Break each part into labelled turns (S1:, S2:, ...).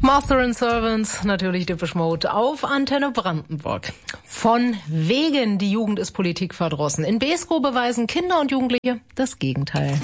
S1: Master and Servants, natürlich Depeche Mode auf Antenne Brandenburg. Von wegen, die Jugend ist Politik verdrossen. In Beeskow beweisen Kinder und Jugendliche das Gegenteil.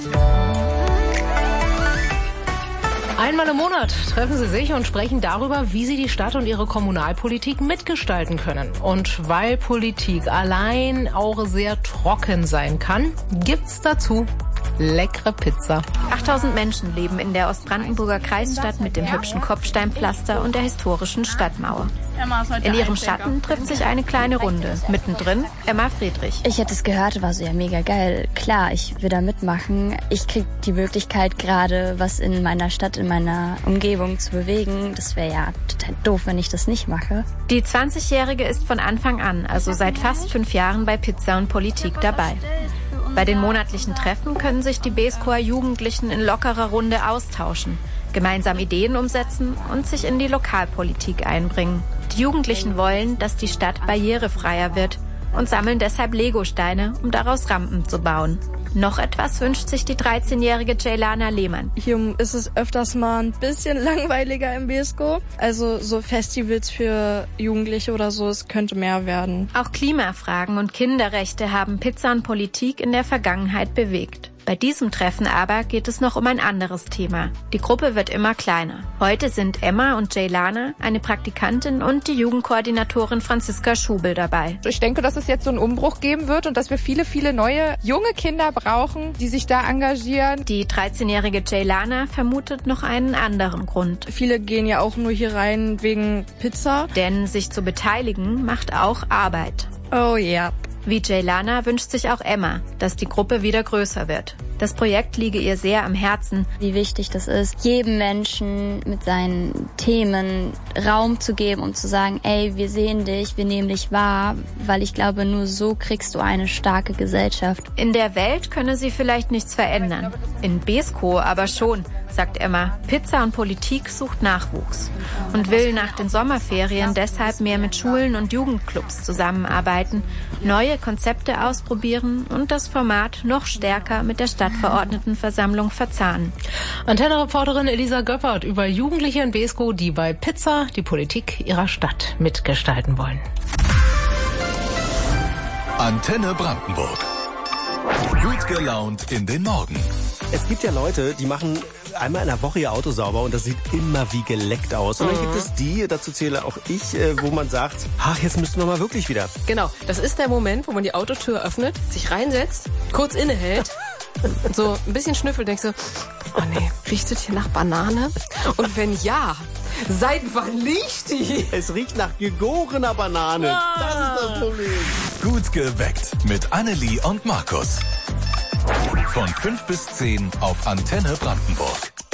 S1: Einmal im Monat treffen sie sich und sprechen darüber, wie sie die Stadt und ihre Kommunalpolitik mitgestalten können. Und weil Politik allein auch sehr trocken sein kann, gibt's dazu leckere Pizza.
S2: 8000 Menschen leben in der Ostbrandenburger Kreisstadt mit dem hübschen Kopfsteinpflaster und der historischen Stadtmauer. In ihrem Schatten trifft sich eine kleine Runde. Mittendrin Emma Friedrich.
S3: Ich hätte es gehört, war so ja mega geil. Klar, ich will da mitmachen. Ich krieg die Möglichkeit, gerade was in meiner Stadt, in meiner Umgebung zu bewegen. Das wäre ja total doof, wenn ich das nicht mache.
S2: Die 20-Jährige ist von Anfang an, also seit fast 5 Jahren bei Pizza und Politik dabei. Bei den monatlichen Treffen können sich die Beeskower Jugendlichen in lockerer Runde austauschen, gemeinsam Ideen umsetzen und sich in die Lokalpolitik einbringen. Die Jugendlichen wollen, dass die Stadt barrierefreier wird und sammeln deshalb Legosteine, um daraus Rampen zu bauen. Noch etwas wünscht sich die 13-jährige Jaylana Lehmann.
S4: Hier ist es öfters mal ein bisschen langweiliger im Beeskow. Also so Festivals für Jugendliche oder so, es könnte mehr werden.
S2: Auch Klimafragen und Kinderrechte haben Pizza und Politik in der Vergangenheit bewegt. Bei diesem Treffen aber geht es noch um ein anderes Thema. Die Gruppe wird immer kleiner. Heute sind Emma und Jaylana, eine Praktikantin, und die Jugendkoordinatorin Franziska Schubel dabei.
S5: Ich denke, dass es jetzt so einen Umbruch geben wird und dass wir viele, viele neue, junge Kinder brauchen, die sich da engagieren.
S2: Die 13-jährige Jaylana vermutet noch einen anderen Grund.
S4: Viele gehen ja auch nur hier rein wegen Pizza.
S2: Denn sich zu beteiligen macht auch Arbeit.
S4: Oh ja.
S2: Wie Jaylana wünscht sich auch Emma, dass die Gruppe wieder größer wird. Das Projekt liege ihr sehr am Herzen.
S3: Wie wichtig das ist, jedem Menschen mit seinen Themen Raum zu geben und zu sagen, ey, wir sehen dich, wir nehmen dich wahr, weil ich glaube, nur so kriegst du eine starke Gesellschaft.
S2: In der Welt könne sie vielleicht nichts verändern. In Beeskow aber schon, sagt Emma. Pizza und Politik sucht Nachwuchs und will nach den Sommerferien deshalb mehr mit Schulen und Jugendclubs zusammenarbeiten, neue Konzepte ausprobieren und das Format noch stärker mit der Stadtverordnetenversammlung verzahnen.
S1: Antenne-Reporterin Elisa Göppert über Jugendliche in Beeskow, die bei Pizza die Politik ihrer Stadt mitgestalten wollen.
S6: Antenne Brandenburg. Gut gelaunt in den Morgen.
S7: Es gibt ja Leute, die machen einmal in der Woche ihr Auto sauber und das sieht immer wie geleckt aus. Und dann gibt es die, dazu zähle auch ich, wo man sagt, ach, jetzt müssten wir mal wirklich wieder.
S8: Genau, das ist der Moment, wo man die Autotür öffnet, sich reinsetzt, kurz innehält, so ein bisschen schnüffelt, denkst so, oh nee, riecht es hier nach Banane? Und wenn ja, seit wann riecht die?
S7: Es riecht nach gegorener Banane. Das ist das Problem.
S6: Gut geweckt mit Annelie und Markus. Von 5 bis 10 auf Antenne Brandenburg.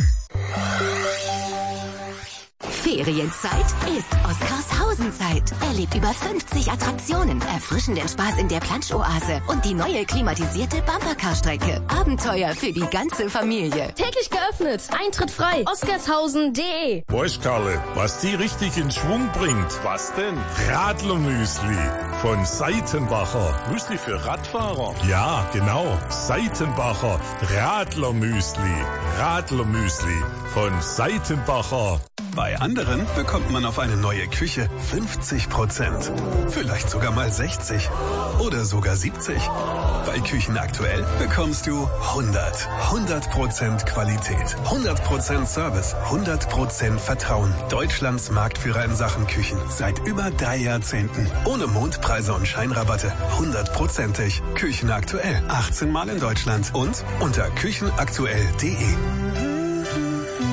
S9: Ferienzeit ist Oskarshausen-Zeit. Erlebt über 50 Attraktionen, erfrischenden Spaß in der Planschoase und die neue klimatisierte Bumpercar-Strecke. Abenteuer für die ganze Familie.
S10: Täglich geöffnet, Eintritt frei, oskarshausen.de.
S11: Boys, Karle, was die richtig in Schwung bringt. Was denn? Radlermüsli von Seitenbacher. Müsli für Radfahrer? Ja, genau. Seitenbacher Radlermüsli. Radlermüsli von Seitenbacher.
S12: Bei anderen bekommt man auf eine neue Küche 50%. Vielleicht sogar mal 60. Oder sogar 70. Bei Küchen aktuell bekommst du 100% Qualität, 100% Service, 100% Vertrauen. Deutschlands Marktführer in Sachen Küchen. Seit über 3 Jahrzehnten. Ohne Mondpreise und Scheinrabatte. 100%ig. Küchen aktuell. 18 Mal in Deutschland. Und unter küchenaktuell.de.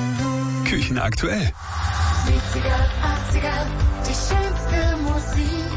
S12: Küchen aktuell.
S13: 70er, 80er, die schönste Musik.